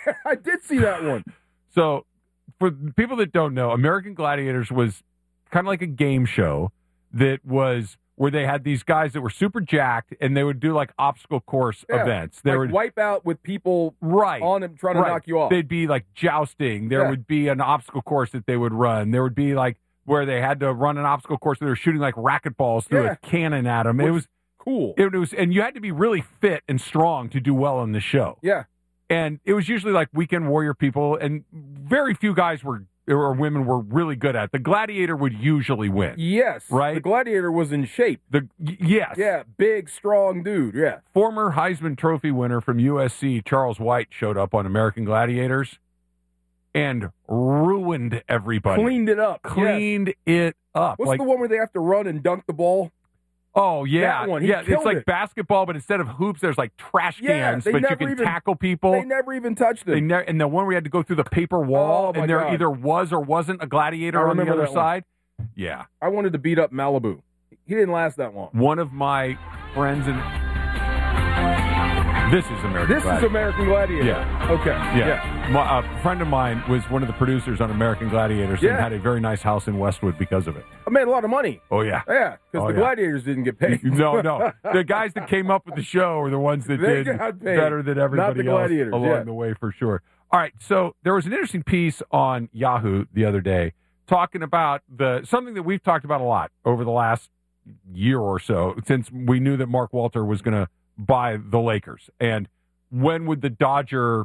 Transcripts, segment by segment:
I did see that one. So, for people that don't know, American Gladiators was kind of like a game show that was where they had these guys that were super jacked, and they would do like obstacle course events. They would wipe out with people on them trying to knock you off. They'd be like jousting. There would be an obstacle course that they would run. There would be like where they had to run an obstacle course. They were shooting like racquetballs through a cannon at them. It was cool. It was, and you had to be really fit and strong to do well on the show. Yeah. And it was usually like weekend warrior people, and very few guys or women were really good at it. The Gladiator would usually win. Yes. Right? The Gladiator was in shape. Yes. Yeah, big, strong dude, yeah. Former Heisman Trophy winner from USC, Charles White, showed up on American Gladiators and ruined everybody. Cleaned it up. It up. What's the one where they have to run and dunk the ball? Oh, yeah. That one. It's like basketball, but instead of hoops, there's like trash cans, but you can tackle people. They never even touched them. And the one where we had to go through the paper wall, and there either was or wasn't a gladiator on the other side. Yeah. I wanted to beat up Malibu. He didn't last that long. One of my friends This is American Gladiator. This is American Gladiator. Yeah. Okay. Yeah. A friend of mine was one of the producers on American Gladiators and had a very nice house in Westwood because of it. I made a lot of money. Oh, yeah. Yeah, because the Gladiators didn't get paid. No. The guys that came up with the show are the ones that did better than everybody else along the way, for sure. All right, so there was an interesting piece on Yahoo the other day talking about something that we've talked about a lot over the last year or so, since we knew that Mark Walter was going to buy the Lakers. And when would the Dodgerification,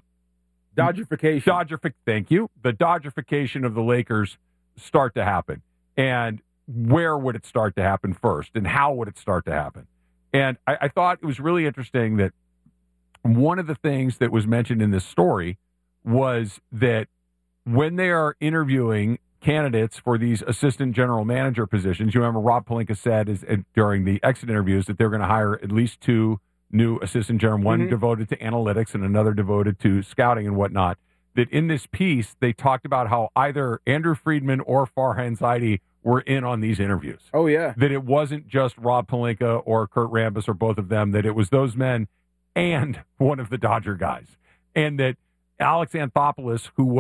thank you, the Dodgerification of the Lakers start to happen? And where would it start to happen first? And how would it start to happen? And I thought it was really interesting that one of the things that was mentioned in this story was that when they are interviewing candidates for these assistant general manager positions, you remember Rob Pelinka said during the exit interviews that they're going to hire at least two new assistant general, one devoted to analytics and another devoted to scouting and whatnot, that in this piece, they talked about how either Andrew Friedman or Farhan Zaidi were in on these interviews. Oh, yeah. That it wasn't just Rob Pelinka or Kurt Rambis or both of them, that it was those men and one of the Dodger guys. And that Alex Anthopoulos, who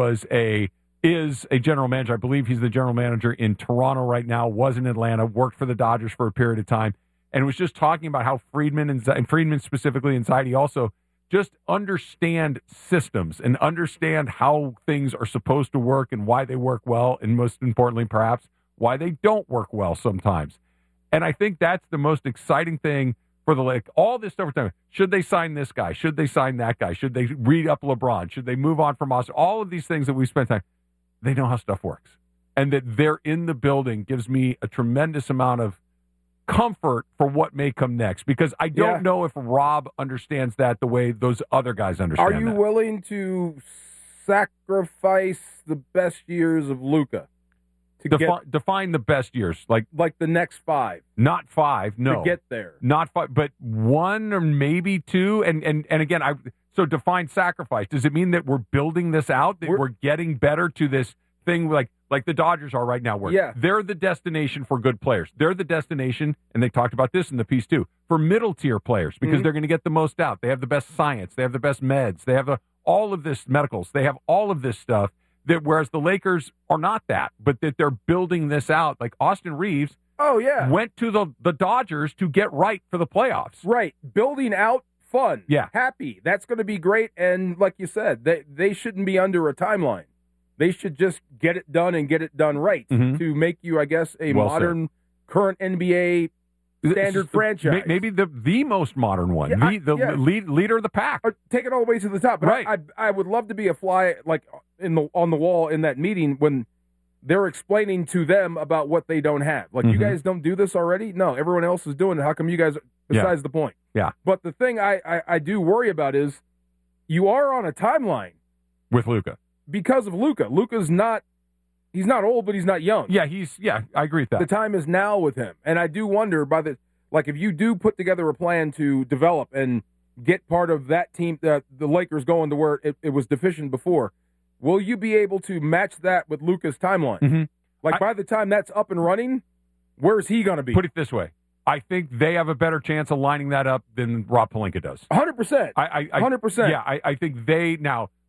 is a general manager, I believe he's the general manager in Toronto right now, was in Atlanta, worked for the Dodgers for a period of time, and was just talking about how Friedman and Friedman specifically and Zaidi also just understand systems and understand how things are supposed to work and why they work well, and most importantly, perhaps, why they don't work well sometimes. And I think that's the most exciting thing for the Lakers. All this stuff we're talking about. Should they sign this guy? Should they sign that guy? Should they read up LeBron? Should they move on from Austin? All of these things that we spent time, they know how stuff works. And that they're in the building gives me a tremendous amount of comfort for what may come next, because I don't know if Rob understands that the way those other guys understand. Are you willing to sacrifice the best years of Luka? Define the best years, like the next 5. Not 5, no. To get there. Not 5, but 1 or maybe 2. And again, so define sacrifice. Does it mean that we're building this out, that we're getting better to this thing like the Dodgers are right now, where they're the destination for good players. They're the destination, and they talked about this in the piece too, for middle-tier players, because they're going to get the most out. They have the best science. They have the best meds. They have all of this medicals. They have all of this stuff, that whereas the Lakers are not that, but that they're building this out. Like Austin Reeves went to the Dodgers to get right for the playoffs. Right. Building out, fun. Yeah. Happy. That's going to be great. And like you said, they shouldn't be under a timeline. They should just get it done and get it done right to make you, I guess, a modern, current NBA standard franchise. Maybe the most modern one, leader of the pack. Take it all the way to the top. But I would love to be a fly on the wall in that meeting when they're explaining to them about what they don't have. Like, you guys don't do this already? No, everyone else is doing it. How come you guys, besides the point? Yeah. But the thing I do worry about is you are on a timeline. With Luka. Because of Luka. Luka's he's not old, but he's not young. Yeah, I agree with that. The time is now with him. And I do wonder if you do put together a plan to develop and get part of that team, the Lakers going to where it was deficient before, will you be able to match that with Luka's timeline? By the time that's up and running, where's he going to be? Put it this way. I think they have a better chance of lining that up than Rob Pelinka does. 100%. 100%. Yeah, I think